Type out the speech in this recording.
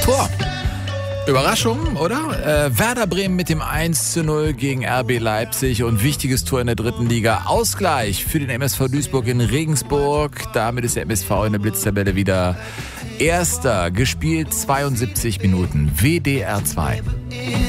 Tor. Überraschung, oder? Werder Bremen mit dem 1:0 gegen RB Leipzig und wichtiges Tor in der 3. Liga. Ausgleich für den MSV Duisburg in Regensburg. Damit ist der MSV in der Blitztabelle wieder Erster. Gespielt 72 Minuten. WDR 2.